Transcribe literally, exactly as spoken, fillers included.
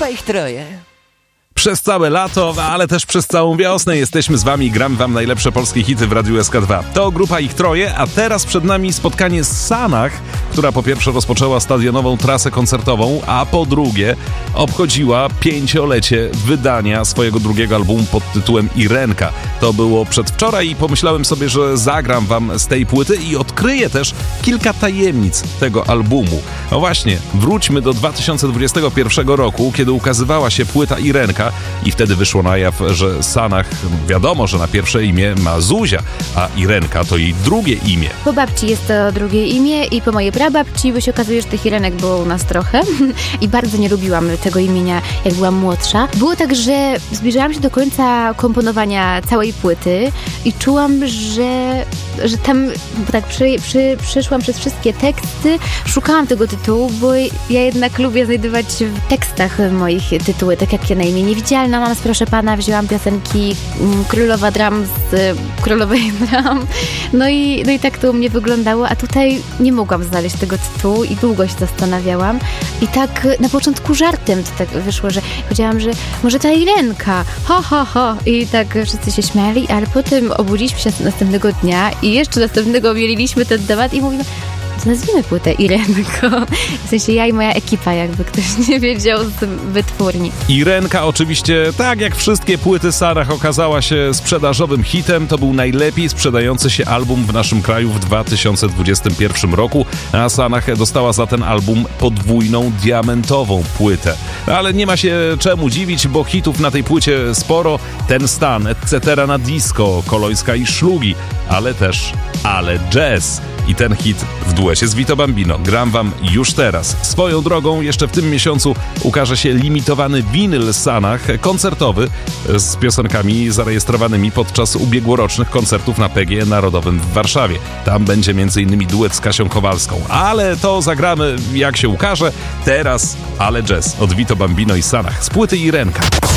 Grupa ich troje. Przez całe lato, ale też przez całą wiosnę jesteśmy z wami i gramy wam najlepsze polskie hity w Radiu S K dwa. To Grupa ich troje, a teraz przed nami spotkanie z Sanach, która po pierwsze rozpoczęła stadionową trasę koncertową, a po drugie obchodziła pięciolecie wydania swojego drugiego albumu pod tytułem Irenka. To było przedwczoraj i pomyślałem sobie, że zagram wam z tej płyty i odkryję też kilka tajemnic tego albumu. No właśnie, wróćmy do dwa tysiące dwudziestego pierwszego roku, kiedy ukazywała się płyta Irenka i wtedy wyszło na jaw, że Sanach, wiadomo, że na pierwsze imię ma Zuzia, a Irenka to jej drugie imię. Po babci jest to drugie imię i po mojej prababci, bo się okazuje, że tych Irenek było u nas trochę i bardzo nie lubiłam tego imienia, jak byłam młodsza. Było tak, że zbliżałam się do końca komponowania całej płyty i czułam, że, że tam tak przy, przy, przeszłam przez wszystkie teksty, szukałam tego tytułu, bo ja jednak lubię znajdować w tekstach moich tytuły, tak jak ja na imię Niewidzialna mam z Proszę Pana, wzięłam piosenki Królowa Dram z Królowej Dram, no i, no i tak to u mnie wyglądało, a tutaj nie mogłam znaleźć tego tytułu i długo się zastanawiałam i tak na początku żartem to tak wyszło, że powiedziałam, że może ta Irenka, ho, ho, ho i tak wszyscy się śmiali, ale potem obudziliśmy się następnego dnia i jeszcze następnego mieliliśmy ten temat i mówimy, nazwijmy płytę Irenko. W sensie ja i moja ekipa, jakby ktoś nie wiedział z wytwórni. Irenka oczywiście, tak jak wszystkie płyty Sanach, okazała się sprzedażowym hitem. To był najlepiej sprzedający się album w naszym kraju w dwa tysiące dwudziestym pierwszym roku, a Sanach dostała za ten album podwójną diamentową płytę. Ale nie ma się czemu dziwić, bo hitów na tej płycie sporo. Ten stan, et cetera na disco, Kolońska i Szlugi, ale też Ale Jazz. I ten hit w duecie z Vito Bambino gram wam już teraz. Swoją drogą jeszcze w tym miesiącu ukaże się limitowany winyl Sanach koncertowy z piosenkami zarejestrowanymi podczas ubiegłorocznych koncertów na P G E Narodowym w Warszawie. Tam będzie między innymi duet z Kasią Kowalską. Ale to zagramy jak się ukaże. Teraz Ale Jazz od Vito Bambino i Sanach z płyty Irenka.